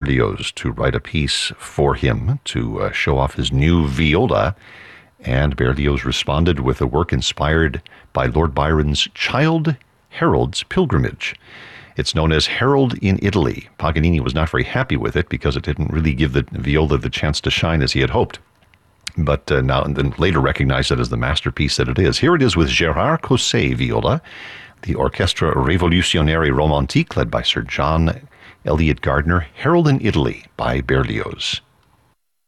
Berlioz to write a piece for him to show off his new viola, and Berlioz responded with a work inspired by Lord Byron's Childe Harold's Pilgrimage. It's known as Harold in Italy. Paganini was not very happy with it because it didn't really give the viola the chance to shine as he had hoped, but now and then later recognized it as the masterpiece that it is. Here it is with Gérard Cosset viola, the Orchestra Révolutionnaire Romantique led by Sir John Eliot Gardner, Harold in Italy by Berlioz.